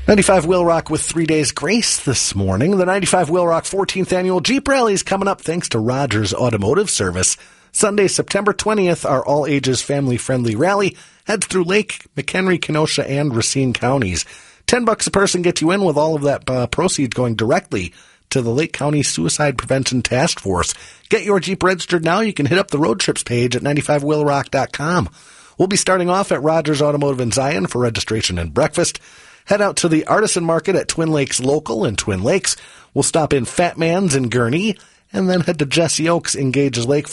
95 Wheel Rock with 3 days grace this morning. The 95 Wheel Rock 14th Annual Jeep Rally is coming up thanks to Rogers Automotive Service. Sunday, September 20th, our all-ages family-friendly rally heads through Lake, McHenry, Kenosha, and Racine counties. $10 a person gets you in, with all of that proceeds going directly to the Lake County Suicide Prevention Task Force. Get your Jeep registered now. You can hit up the road trips page at 95wheelrock.com. We'll be starting off at Rogers Automotive in Zion for registration and breakfast. Head out to the Artisan Market at Twin Lakes Local in Twin Lakes. We'll stop in Fat Man's in Gurnee, and then head to Jesse Oaks in Gages Lake